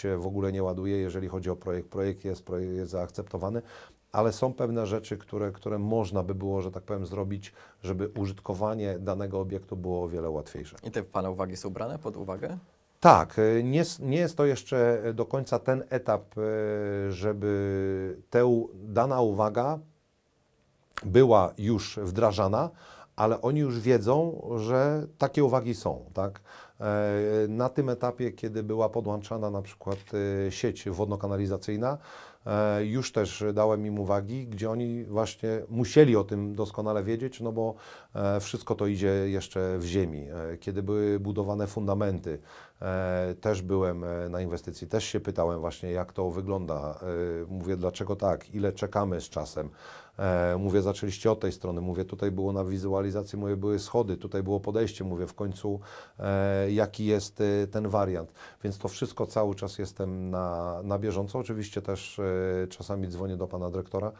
się w ogóle nie ładuje, jeżeli chodzi o projekt. Projekt jest zaakceptowany, ale są pewne rzeczy, które można by było, że tak powiem, zrobić, żeby użytkowanie danego obiektu było o wiele łatwiejsze. I te Pana uwagi są brane pod uwagę? Tak, nie jest to jeszcze do końca ten etap, żeby dana uwaga była już wdrażana, ale oni już wiedzą, że takie uwagi są, tak? Na tym etapie, kiedy była podłączana na przykład sieć wodno-kanalizacyjna, już też dałem im uwagi, gdzie oni właśnie musieli o tym doskonale wiedzieć, no bo wszystko to idzie jeszcze w ziemi. Kiedy były budowane fundamenty, też byłem na inwestycji, też się pytałem właśnie, jak to wygląda. Mówię, dlaczego tak, ile czekamy z czasem. Mówię, zaczęliście od tej strony, mówię, tutaj było na wizualizacji, mówię, były schody, tutaj było podejście, mówię, w końcu jaki jest ten wariant. Więc to wszystko cały czas jestem na bieżąco. Oczywiście też czasami dzwonię do pana dyrektora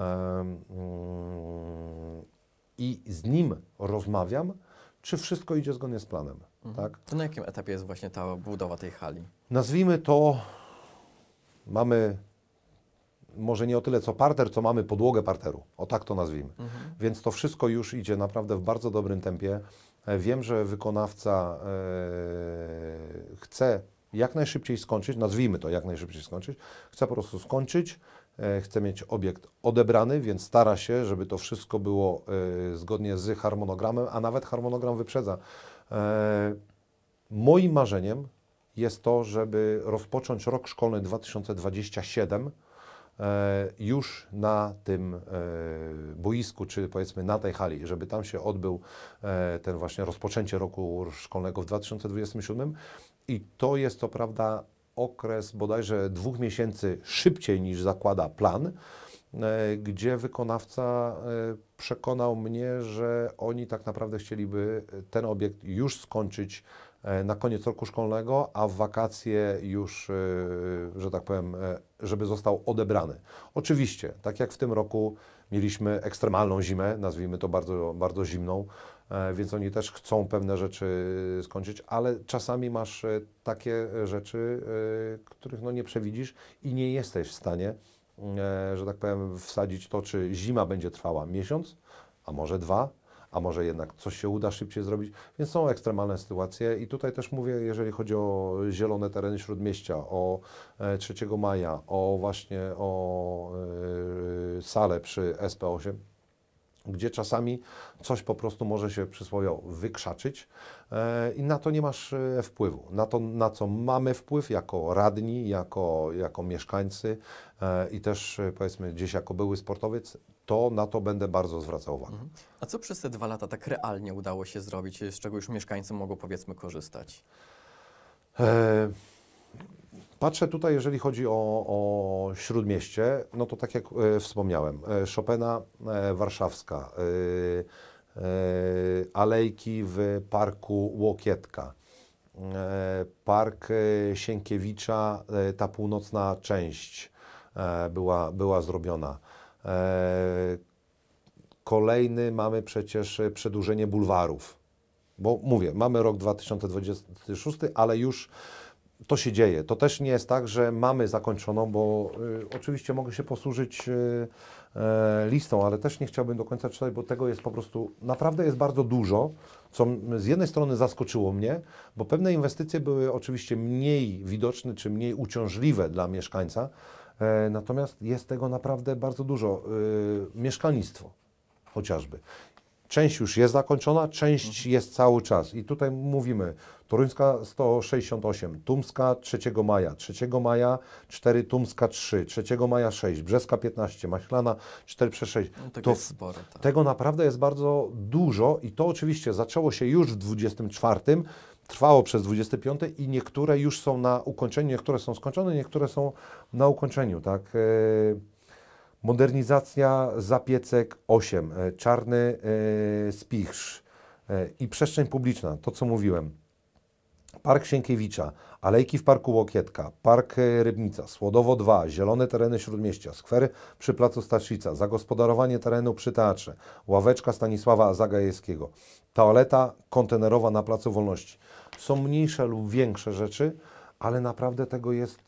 i z nim rozmawiam, czy wszystko idzie zgodnie z planem. Tak? To na jakim etapie jest właśnie ta budowa tej hali? Nazwijmy to, mamy może nie o tyle co parter, co mamy podłogę parteru. O tak to nazwijmy. Więc to wszystko już idzie naprawdę w bardzo dobrym tempie. Wiem, że wykonawca chce jak najszybciej skończyć, nazwijmy to jak najszybciej skończyć, chce po prostu skończyć, chce mieć obiekt odebrany, więc stara się, żeby to wszystko było zgodnie z harmonogramem, a nawet harmonogram wyprzedza. Moim marzeniem jest to, żeby rozpocząć rok szkolny 2027 już na tym boisku, czy powiedzmy na tej hali, żeby tam się odbył ten właśnie rozpoczęcie roku szkolnego w 2027 i to jest co prawda okres bodajże 2 miesięcy szybciej niż zakłada plan, gdzie wykonawca przekonał mnie, że oni tak naprawdę chcieliby ten obiekt już skończyć na koniec roku szkolnego, a w wakacje już, że tak powiem, żeby został odebrany. Oczywiście, tak jak w tym roku mieliśmy ekstremalną zimę, nazwijmy to bardzo, bardzo zimną, więc oni też chcą pewne rzeczy skończyć, ale czasami masz takie rzeczy, których no nie przewidzisz i nie jesteś w stanie, że tak powiem, wsadzić to, czy zima będzie trwała miesiąc, a może 2, a może jednak coś się uda szybciej zrobić, więc są ekstremalne sytuacje i tutaj też mówię, jeżeli chodzi o zielone tereny Śródmieścia, o 3 maja, o salę przy SP8, gdzie czasami coś po prostu może się przysłowiowo wykrzaczyć i na to nie masz wpływu. Na to, na co mamy wpływ jako radni, jako mieszkańcy i też powiedzmy gdzieś jako były sportowiec, to na to będę bardzo zwracał uwagę. A co przez te 2 lata tak realnie udało się zrobić, z czego już mieszkańcy mogą powiedzmy korzystać? Patrzę tutaj, jeżeli chodzi o Śródmieście, no to tak jak wspomniałem, Chopina Warszawska, alejki w parku Łokietka, park Sienkiewicza, ta północna część była zrobiona. Kolejny mamy przecież przedłużenie bulwarów, bo mówię, mamy rok 2026, ale już to się dzieje. To też nie jest tak, że mamy zakończoną, bo oczywiście mogę się posłużyć listą, ale też nie chciałbym do końca czytać, bo tego jest po prostu, naprawdę jest bardzo dużo, co z jednej strony zaskoczyło mnie, bo pewne inwestycje były oczywiście mniej widoczne, czy mniej uciążliwe dla mieszkańca, natomiast jest tego naprawdę bardzo dużo. Mieszkalnictwo chociażby. Część już jest zakończona, część jest cały czas. I tutaj mówimy, Toruńska 168, Tumska 3 maja, 3 maja 4, Tumska 3, 3 maja 6, Brzeska 15, Maślana 4/6. No, tego jest sporo. Tak. Tego naprawdę jest bardzo dużo i to oczywiście zaczęło się już w 24, trwało przez 25 i niektóre już są na ukończeniu, niektóre są skończone, niektóre są na ukończeniu. Tak? Modernizacja Zapiecek 8, Czarny Spichrz i przestrzeń publiczna, to co mówiłem. Park Sienkiewicza, alejki w parku Łokietka, Park Rybnica, Słodowo 2, zielone tereny Śródmieścia, skwery przy placu Staszica, zagospodarowanie terenu przy teatrze, ławeczka Stanisława Zagajewskiego, toaleta kontenerowa na Placu Wolności. Są mniejsze lub większe rzeczy, ale naprawdę tego jest